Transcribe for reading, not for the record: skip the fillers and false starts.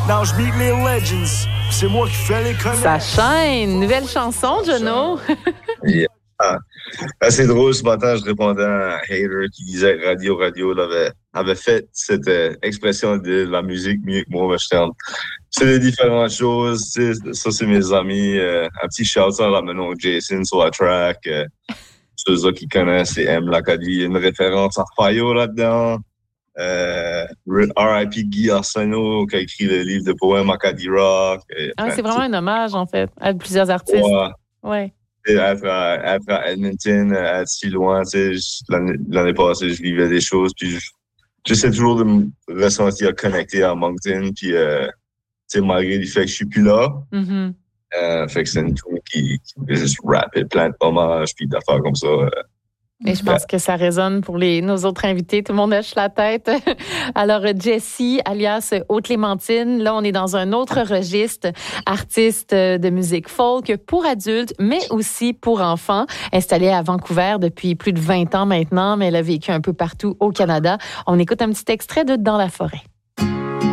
Now je meet les legends. C'est moi qui fais les connaître. Ça chaîne. Nouvelle chanson, Jono. Yeah. C'est drôle, ce matin, je répondais à un hater qui disait que Radio avait fait cette expression de la musique mieux que moi. C'est des différentes choses. Ça, c'est mes amis. Un petit shout-out à Manon Jason sur la track. Ceux qui connaissent et aiment l'Acadie. Il y a une référence à Fayo là-dedans. R.I.P. Guy Arsenault qui a écrit le livre de poèmes Acadie Rock. C'est vraiment un hommage, en fait, à plusieurs artistes. Ouais. Et être à Edmonton, être si loin, l'année passée, je vivais des choses, puis j'essaie toujours de me ressentir connecté à Moncton, puis malgré le fait que je suis plus là, fait que c'est une tune qui veut juste rapper plein de hommages, puis d'affaires comme ça. Et je pense que ça résonne pour nos autres invités. Tout le monde hoche la tête. Alors, Jessie, alias Haute-Clémentine, là, on est dans un autre registre, artiste de musique folk pour adultes, mais aussi pour enfants, installée à Vancouver depuis plus de 20 ans maintenant, mais elle a vécu un peu partout au Canada. On écoute un petit extrait de Dans la forêt.